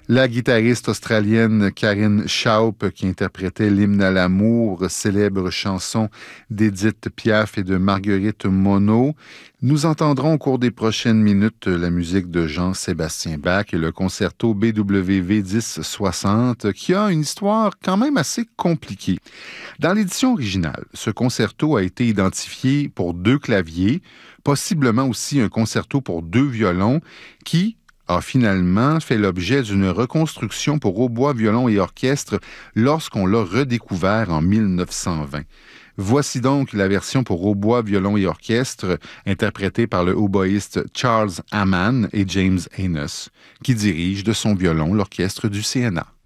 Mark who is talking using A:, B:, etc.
A: La guitariste australienne Karyn Schaub, qui interprétait l'hymne à l'amour, célèbre chanson d'Édith Piaf et de Marguerite Monod. Nous entendrons au cours des prochaines minutes la musique de Jean-Sébastien Bach et le concerto BWV 1060, qui a une histoire quand même assez compliquée. Dans l'édition originale, ce concerto a été identifié pour 2 claviers, possiblement aussi un concerto pour 2 violons, qui a finalement fait l'objet d'une reconstruction pour hautbois, violon et orchestre lorsqu'on l'a redécouvert en 1920. Voici donc la version pour hautbois, violon et orchestre interprétée par le hautboïste Charles Hamann et James Enos, qui dirige de son violon l'orchestre du CNA.